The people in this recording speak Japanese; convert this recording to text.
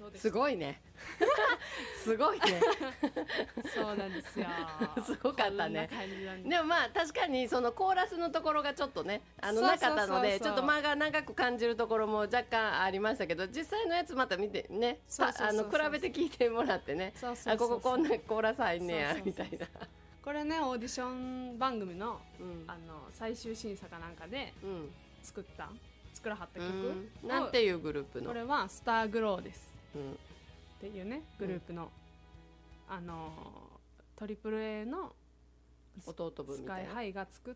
うですすごいねすごいねそうなんですよすごかったね。 こんな感じなんです。 でもまあ確かにそのコーラスのところがちょっとねそうそうなかったのでそうそうちょっと間が長く感じるところも若干ありましたけど、実際のやつまた見てね、 そうそうそうそう比べて聞いてもらってね、 そうそうそうそうあこここんなコーラス入んねやそうそうそうみたいな。 これねオーディション番組の、 うん最終審査かなんかでうん作らはった曲、 なんていうグループのこれはスターグローですうんっていうねグループの、トリプル A の弟分スみたいな。 カイハイが作っ